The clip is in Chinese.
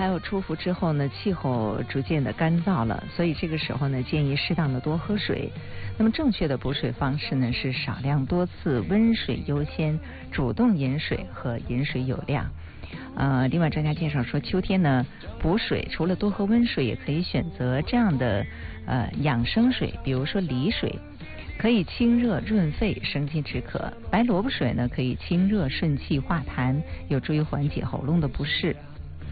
还有出伏之后呢，气候逐渐的干燥了，所以这个时候呢，建议适当的多喝水。那么正确的补水方式呢是少量多次，温水优先，主动饮水和饮水有量。另外专家介绍说，秋天呢补水除了多喝温水，也可以选择这样的养生水，比如说梨水。可以清热润肺，生津止渴。白萝卜水呢，可以清热顺气化痰，有助于缓解喉咙的不适。